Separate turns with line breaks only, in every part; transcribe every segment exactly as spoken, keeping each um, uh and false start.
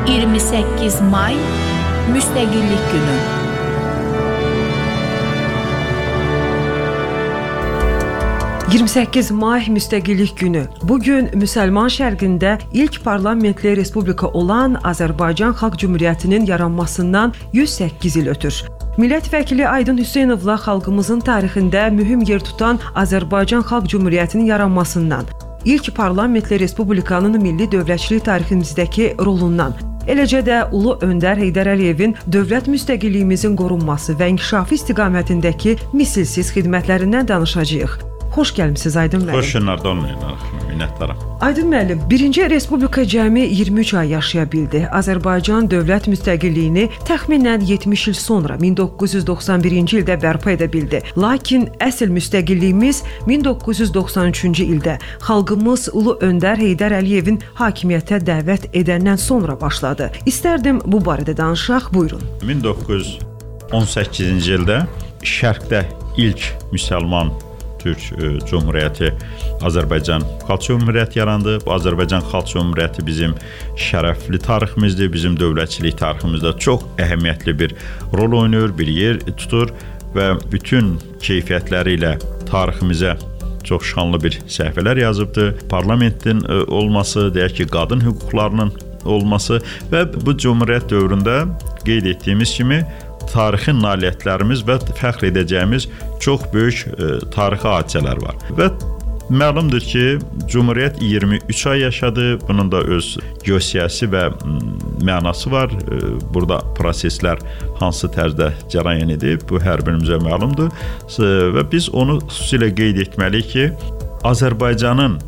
iyirmi səkkiz may Müstəqillik Günü.
iyirmi səkkiz may Müstəqillik Günü. Bugün Müsəlman şərqində ilk parlamentli respublika olan Azərbaycan Xalq Cümhuriyyətinin yaranmasından yüz səkkiz il ötür. Millət vəkili Aydın Hüseynovla xalqımızın tarixində mühüm yer tutan Azərbaycan Xalq Cümhuriyyətinin yaranmasından, ilk parlamentli respublikanın milli dövlətçilik tariximizdəki rolundan, eləcə də Ulu Öndər Heydər Əliyevin dövlət müstəqilliyimizin qorunması və inkişafı istiqamətindəki misilsiz xidmətlərindən danışacağıq. Xoş gəlmisiniz Aydın müəllim.
Xoş günlər olmayın, minnətdaram.
Aydın müəllim, birinci Respublika cəmi iyirmi üç ay yaşaya bildi. Azərbaycan dövlət müstəqilliyini təxminən yetmiş il sonra min doqquz yüz doxsan birinci ildə bərpa edə bildi. Lakin əsl müstəqilliyimiz min doqquz yüz doxsan üçüncü ildə xalqımız Ulu Öndər Heydər Əliyevin hakimiyyətə dəvət edəndən sonra başladı. İstərdim bu barədə danışaq, buyurun.
min doqquz yüz on səkkizinci ildə Şərqdə ilk müsəlman Türk Cumhuriyyəti Azərbaycan Xalq Cumhuriyyəti yarandı. Bu Azərbaycan Xalq Cumhuriyyəti bizim şərəfli tariximizdir, bizim dövlətçilik tariximizdə çox əhəmiyyətli bir rol oynayır, bir yer tutur və bütün keyfiyyətləri ilə tariximizə çox şanlı bir səhifələr yazıbdır. Parlamentin olması, deyək ki, qadın hüquqlarının olması və bu Cumhuriyyət dövründə qeyd etdiyimiz kimi tarixi nailiyyətlərimiz və fəxr edəcəyimiz çox böyük e, tarixi hadisələr var. Və məlumdur ki, Cumhuriyyət iyirmi üç ay yaşadı. Bunun da öz geosiyasi və mənası var. E, burada proseslər hansı tərzdə cərəyan edib, bu hər birimizə məlumdur. E, və biz onu xüsusilə qeyd etməliyik ki, Azərbaycanın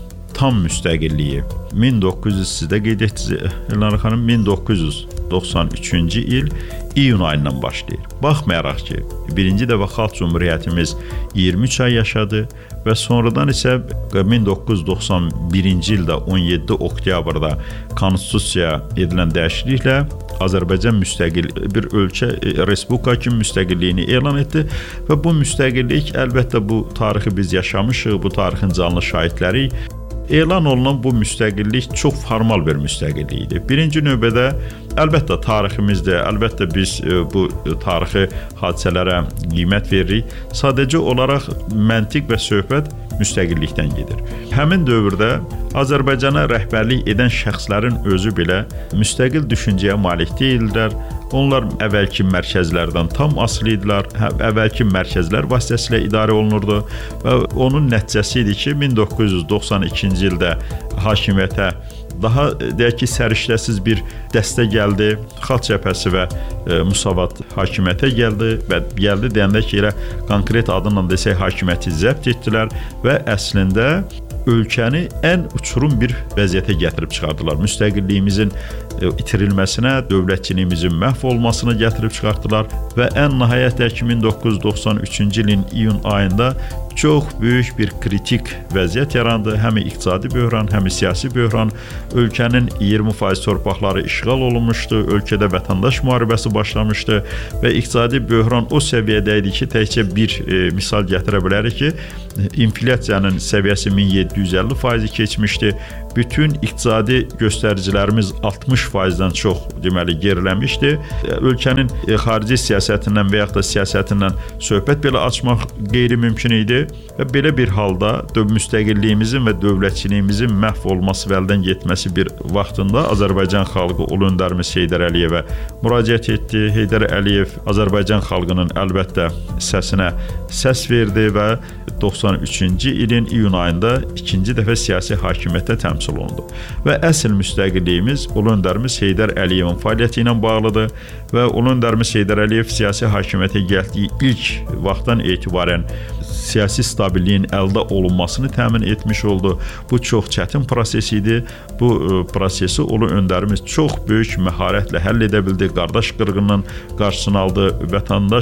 tam müstəqilliyi min doqquz yüz sizdə qeyd etdiniz Elnarə xanım, min doqquz yüz doxsan üçüncü il iyun ayından başlayır. Baxmayaraq ki, birinci dəfə Xalq Cumhuriyyətimiz iyirmi üç ay yaşadı və sonradan isə min doqquz yüz doxsan birinci ildə on yeddi oktyabrda konstitusiyaya edilən dəyişikliklə Azərbaycan müstəqil bir ölkə, respublika kimi müstəqilliyini elan etdi və bu müstəqillik, əlbəttə bu tarixi biz yaşamışıq, bu tarixin canlı şahidləri. Elan olunan bu müstəqillik çox formal bir müstəqillik idi. Birinci növbədə əlbəttə tariximizdir, əlbəttə biz bu tarixi hadisələrə qiymət veririk. Sadəcə olaraq məntiq və söhbət müstəqillikdən gedir. Həmin dövrdə Azərbaycana rəhbərlik edən şəxslərin özü belə müstəqil düşüncəyə malik deyildilər. Onlar əvvəlki mərkəzlərdən tam asılı idilər, əvvəlki mərkəzlər vasitəsilə idarə olunurdu və onun nəticəsi idi ki, min doqquz yüz doxsan ikinci ildə hakimiyyətə daha deyək ki, səriştəsiz bir dəstə gəldi. Xalq Cəbhəsi və e, Musavat hakimiyyətə gəldi və gəldi deyəndə ki, elə konkret adınla desək hakimiyyəti zəbt etdilər və əslində ölkəni ən uçurum bir vəziyyətə gətirib çıxardılar. Müstəqilliyimizin itirilməsinə, dövlətçiliyimizin məhv olmasına gətirib çıxartdılar və ən nəhayətdə min doqquz yüz doxsan üçüncü ilin iyun ayında çox böyük bir kritik vəziyyət yarandı. Həm iqtisadi böhran, həm siyasi böhran. Ölkənin iyirmi faiz torpaqları işğal olunmuşdu, ölkədə vətəndaş müharibəsi başlamışdı və iqtisadi böhran o səviyyədə idi ki, təkcə bir e, misal gətirə bilərik ki, inflyasiyanın səviyyəsi min yeddi yüz əlli faizi keçmişdi. Bütün iqtisadi göstəricilərimiz altmış faizdən çox deməli geriləmişdi. Ölkənin xarici siyasətindən və yaxud da siyasətindən söhbət belə açmaq qeyri-mümkün idi və belə bir halda müstəqilliyimizin və dövlətçiliyimizin məhv olması və əldən getməsi bir vaxtında Azərbaycan xalqı Ulu Öndərimiz Heydər Əliyevə müraciət etdi. Heydər Əliyev Azərbaycan xalqının əlbəttə səsinə səs verdi və doxsan üçüncü ilin iyun ayında ikinci dəfə siyasi hakimiyyətə təmsil olundu. Və əsl müstəqilliyimiz Ulu Öndərimiz Heydər Əliyevin fəaliyyəti ilə bağlıdır və Ulu Öndərimiz Heydər Əliyev siyasi hakimiyyətə gəldiyi ilk vaxtdan etibarən siyasi stabilliyin əldə olunmasını təmin etmiş oldu. Bu çox çətin proses idi. Bu e, prosesi Ulu Öndərimiz çox böyük məharətlə həll edə bildi. Qardaş qırğınının qarşısını aldı. Vətəndaş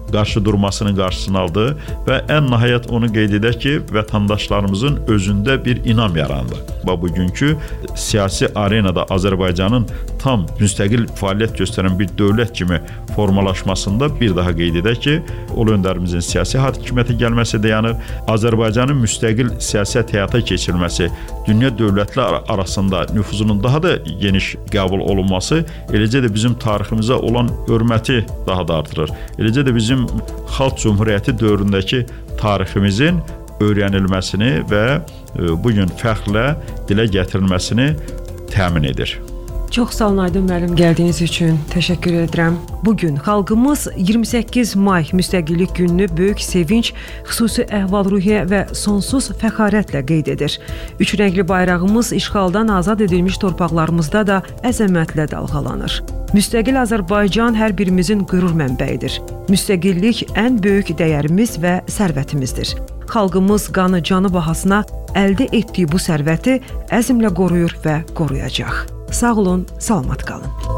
qarşı durmasının qarşısını aldı və ən nəhayət onu qeyd edək ki, vətəndaşlarımızın özündə bir inam yarandı. Və bugünkü siyasi arenada Azərbaycanın tam müstəqil fəaliyyət göstərən bir dövlət kimi formalaşmasında bir daha qeyd edək ki, Ulu öndərimizin siyasi hakimiyyətə gəlməsi dayanır, Azərbaycanın müstəqil siyasət həyata keçirilməsi, dünya dövlətlər arasında nüfuzunun daha da geniş qəbul olunması, eləcə də bizim tariximizə olan hörməti daha da artırır. Eləcə də bizim Xalq Cümhuriyyəti dövründəki tariximizin öyrənilməsini və bu gün fəxrlə dilə gətirilməsini təmin edir.
Çox sağ olun Aydın müəllim, gəldiyiniz üçün təşəkkür edirəm. Bugün xalqımız iyirmi səkkiz may müstəqillik gününü böyük sevinç, xüsusi əhval-ruhiyyə və sonsuz fəxarətlə qeyd edir. Üç rəngli bayrağımız işğaldan azad edilmiş torpaqlarımızda da əzəmətlə dalğalanır. Müstəqil Azərbaycan hər birimizin qürur mənbəyidir. Müstəqillik ən böyük dəyərimiz və sərvətimizdir. Xalqımız qanı canı bahasına əldə etdiyi bu sərvəti əzmlə qoruyur və qoruyacaq. Sağ olun, salamat qalın.